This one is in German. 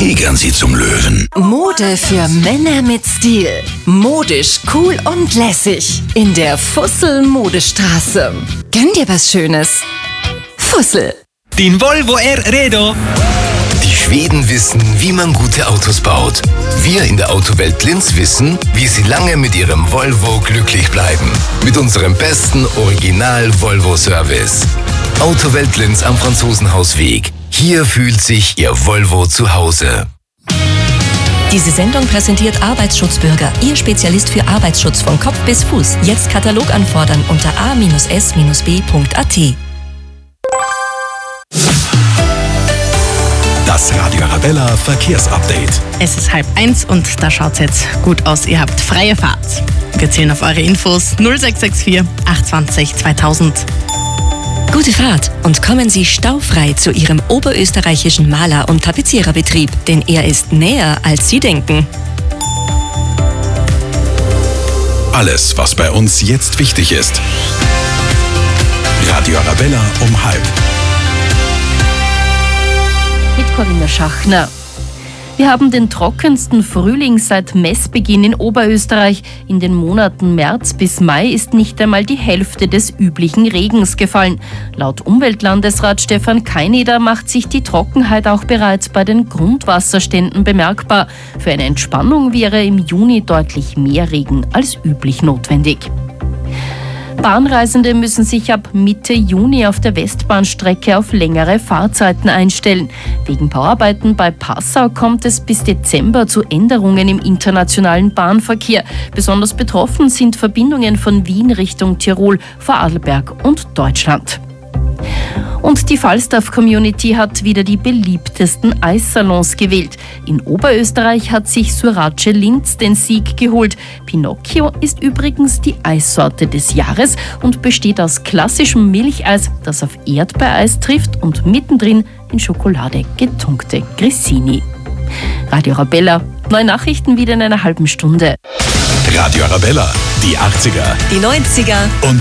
tigern sie zum Löwen. Mode für Männer mit Stil. Modisch, cool und lässig. In der Fussel-Modestraße. Gönn dir was Schönes. Fussel. Den Volvo R-Redo. Die Schweden wissen, wie man gute Autos baut. Wir in der Autowelt Linz wissen, wie sie lange mit ihrem Volvo glücklich bleiben. Mit unserem besten Original-Volvo-Service. Autowelt Linz am Franzosenhausweg. Hier fühlt sich Ihr Volvo zu Hause. Diese Sendung präsentiert Arbeitsschutzbürger, Ihr Spezialist für Arbeitsschutz von Kopf bis Fuß. Jetzt Katalog anfordern unter a-s-b.at. Das Radio Arabella Verkehrsupdate. Es ist 12:30 und da schaut es jetzt gut aus. Ihr habt freie Fahrt. Wir zählen auf eure Infos 0664 820 2000. Gute Fahrt und kommen Sie staufrei zu Ihrem oberösterreichischen Maler- und Tapeziererbetrieb, denn er ist näher, als Sie denken. Alles, was bei uns jetzt wichtig ist. Radio Arabella um 12:30. Mit Corinna Schachner. Wir haben den trockensten Frühling seit Messbeginn in Oberösterreich. In den Monaten März bis Mai ist nicht einmal die Hälfte des üblichen Regens gefallen. Laut Umweltlandesrat Stefan Keineder macht sich die Trockenheit auch bereits bei den Grundwasserständen bemerkbar. Für eine Entspannung wäre im Juni deutlich mehr Regen als üblich notwendig. Bahnreisende müssen sich ab Mitte Juni auf der Westbahnstrecke auf längere Fahrzeiten einstellen. Wegen Bauarbeiten bei Passau kommt es bis Dezember zu Änderungen im internationalen Bahnverkehr. Besonders betroffen sind Verbindungen von Wien Richtung Tirol, Vorarlberg und Deutschland. Und die Falstaff-Community hat wieder die beliebtesten Eissalons gewählt. In Oberösterreich hat sich Surace Linz den Sieg geholt. Pinocchio ist übrigens die Eissorte des Jahres und besteht aus klassischem Milcheis, das auf Erdbeereis trifft und mittendrin in Schokolade getunkte Grissini. Radio Arabella, neue Nachrichten wieder in einer halben Stunde. Radio Arabella, die 80er, Die 90er und